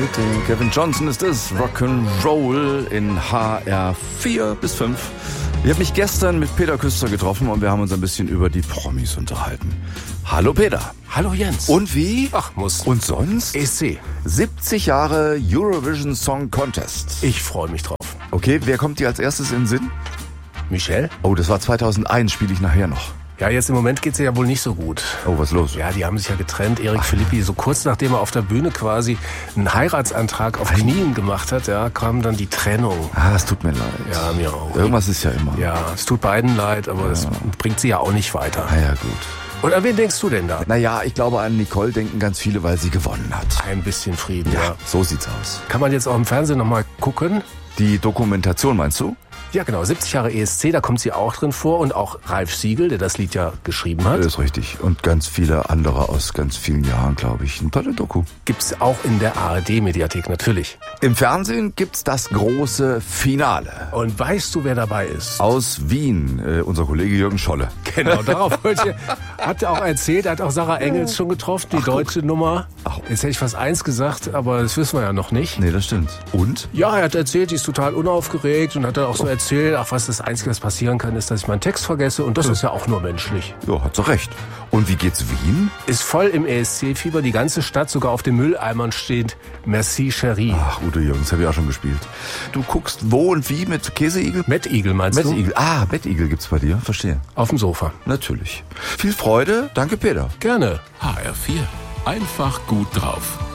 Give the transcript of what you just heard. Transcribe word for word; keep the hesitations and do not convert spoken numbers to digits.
Waiting. Kevin Johnson ist es. Rock'n'Roll in H R vier bis fünf. Ich habe mich gestern mit Peter Küster getroffen und wir haben uns ein bisschen über die Promis unterhalten. Hallo Peter. Hallo Jens. Und wie? Ach, muss. Und sonst? E S C. siebzig Jahre Eurovision Song Contest. Ich freue mich drauf. Okay, wer kommt dir als erstes in den Sinn? Michelle? Oh, das war zweitausendeins, spiele ich nachher noch. Ja, jetzt im Moment geht's ja wohl nicht so gut. Oh, was ist los? Ja, die haben sich ja getrennt. Erik Philippi, so kurz nachdem er auf der Bühne quasi einen Heiratsantrag auf Knien gemacht hat, ja, kam dann die Trennung. Ah, es tut mir leid. Ja, mir auch. Irgendwas ist ja immer. Ja, es tut beiden leid, aber es bringt sie ja auch nicht weiter. Na ja, gut. Und an wen denkst du denn da? Naja, ich glaube, an Nicole denken ganz viele, weil sie gewonnen hat. Ein bisschen Frieden, Ja, ja. so sieht's aus. Kann man jetzt auch im Fernsehen nochmal gucken? Die Dokumentation, meinst du? Ja, genau. siebzig Jahre E S C, da kommt sie auch drin vor. Und auch Ralf Siegel, der das Lied ja geschrieben hat. Das ist richtig. Und ganz viele andere aus ganz vielen Jahren, glaube ich. Ein tolle Doku. Gibt's auch in der A R D-Mediathek, natürlich. Im Fernsehen gibt's das große Finale. Und weißt du, wer dabei ist? Aus Wien, äh, unser Kollege Jürgen Scholle. Genau, darauf wollte ich. Hat er auch erzählt, hat auch Sarah Engels schon getroffen, die Ach, deutsche Nummer. Ach. Jetzt hätte ich fast eins gesagt, aber das wissen wir ja noch nicht. Nee, das stimmt. Und? Ja, er hat erzählt, die ist total unaufgeregt und hat dann auch so erzählt, ach, was das Einzige, was passieren kann, ist, dass ich meinen Text vergesse und das ist ja auch nur menschlich. Ja, hat sie recht. Und wie geht's Wien? Ist voll im E S C-Fieber, die ganze Stadt, sogar auf den Mülleimern steht Merci, Cherie. Ach, Udo Jürgens, habe ich auch schon gespielt. Du guckst wo und wie mit Käseigel? Mettigel meinst du? Mettigel. Ah, Mettigel gibt's bei dir. Verstehe. Auf dem Sofa. Natürlich. Viel Freude. Danke, Peter. Gerne. H R vier. Einfach gut drauf.